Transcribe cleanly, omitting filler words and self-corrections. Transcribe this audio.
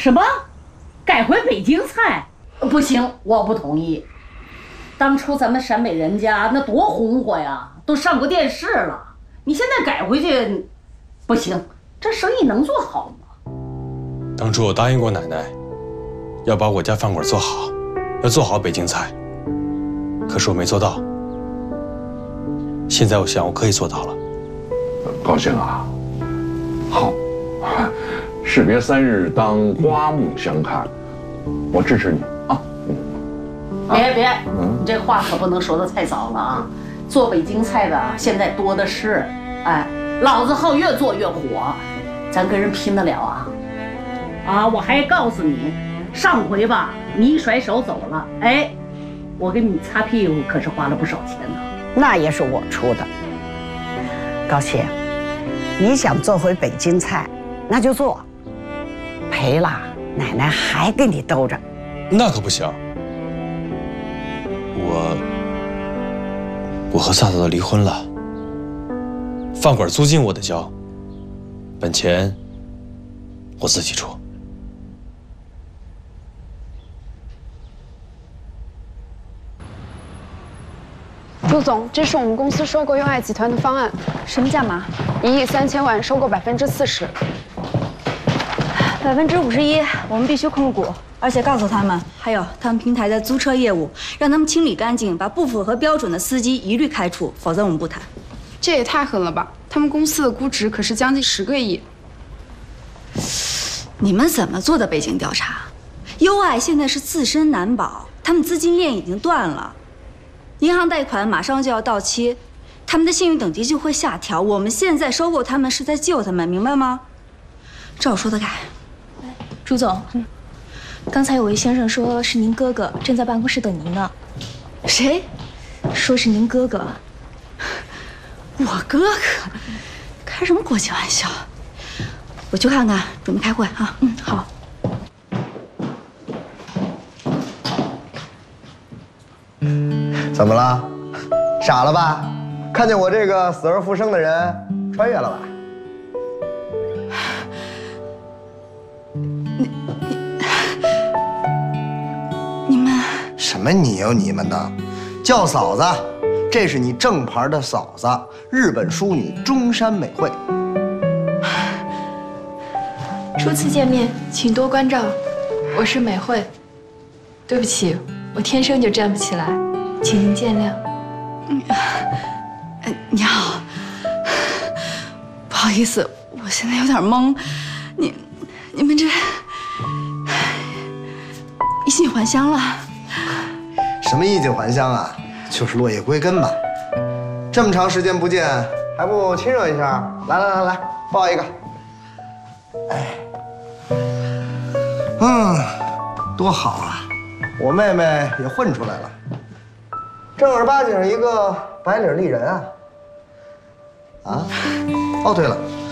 什么？改回北京菜？不行，我不同意。当初咱们陕北人家那多红火呀，都上过电视了。你现在改回去，不行，这生意能做好吗？ 当初我答应过奶奶，要把我家饭馆做好，要做好北京菜。可是我没做到。现在我想我可以做到了。 高兴啊！好，士别3日，当刮目相看。我支持你啊！ 别，你这话可不能说的太早了啊！做北京菜的现在多的是，哎，老子好越做越火，咱跟人拼得了啊！啊，我还告诉你，上回吧，你一甩手走了，哎，我给你擦屁股可是花了不少钱呢。 那也是我出的。高兴，你想做回北京菜，那就做，赔了奶奶还给你兜着。 那可不行，我和萨萨都离婚了，饭馆租金我得交，本钱我自己出。 朱总，这是我们公司收购优爱集团的方案， 什么价码 1亿3000万，收购40%。 51%，我们必须控股，而且告诉他们，还有他们平台的租车业务，让他们清理干净，把不符合标准的司机一律开除，否则我们不谈。 这也太狠了吧！他们公司的估值可是将近10个亿。 你们怎么做的背景调查？优爱现在是自身难保，他们资金链已经断了。银行贷款马上就要到期，他们的信誉等级就会下调。我们现在收购他们是在救他们，明白吗？照我说的干。 朱总，刚才有位先生说是您哥哥，正在办公室等您呢。 谁？ 说是您哥哥。 我哥哥？开什么国际玩笑？我去看看，准备开会啊。 好。 怎么了？傻了吧？看见我这个死而复生的人穿越了吧？ 你们什么你有你们的？叫嫂子，这是你正牌的嫂子，日本淑女中山美惠。 初次见面，请多关照。我是美惠，对不起，我天生就站不起来，请您见谅。 你好，不好意思，我现在有点懵。你们这衣锦还乡了？ 什么衣锦还乡啊？就是落叶归根嘛。这么长时间不见，还不亲热一下？来，抱一个。哎，多好啊！我妹妹也混出来了，正儿八经一个白领丽人啊！啊，哦对了，